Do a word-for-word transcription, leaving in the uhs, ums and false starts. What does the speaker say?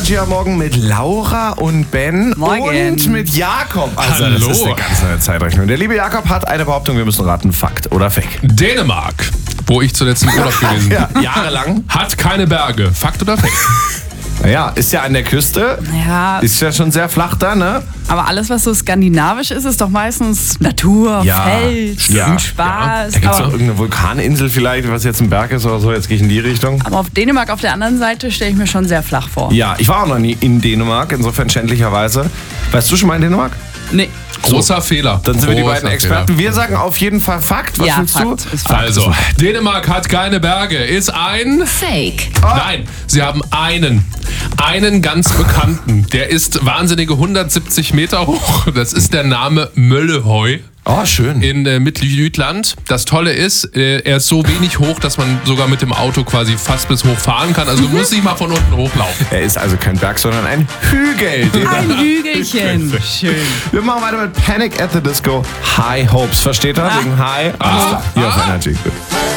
Energy am Morgen mit Laura und Ben. Morgen. Und mit Jakob. Also Hallo. das ist eine ganz neue Zeitrechnung. Der liebe Jakob hat eine Behauptung, wir müssen raten, Fakt oder Fake. Dänemark, wo ich zuletzt im Urlaub gewesen bin, Ja, jahrelang. hat keine Berge. Fakt oder Fake? Naja, ist ja an der Küste. Ja, Ist ja schon sehr flach da, ne? aber alles, was so skandinavisch ist, ist doch meistens Natur, Ja, Fels, stimmt. Spaß. Da gibt es doch aber, irgendeine Vulkaninsel vielleicht, was jetzt ein Berg ist oder so. Jetzt gehe ich in die Richtung. aber auf Dänemark auf der anderen Seite stelle ich mir schon sehr flach vor. Ja, ich war auch noch nie in Dänemark, insofern schändlicherweise. Warst du schon mal in Dänemark? Nee. Großer Fehler. Dann sind wir die Großer beiden Experten. Fehler. Wir sagen auf jeden Fall Fakt. Was Ja, willst Fakt du? ist Fakt. Also, Dänemark hat keine Berge. Ist ein... Fake. Nein, sie haben einen. Einen ganz bekannten. Der ist wahnsinnige hundertsiebzig Meter hoch. Das ist der Name Möllehøj. Oh, schön. In äh, Mitteljütland. Das Tolle ist, äh, er ist so wenig hoch, dass man sogar mit dem Auto quasi fast bis hoch fahren kann. Also du musst nicht mal von unten hochlaufen. Er ist also kein Berg, sondern ein Hügel. den Ein er- Hügelchen. Schön. Wir machen weiter mit Panic at the Disco. High Hopes. Versteht er? Wegen High. Alles klar. Hier auf Energy. Gut.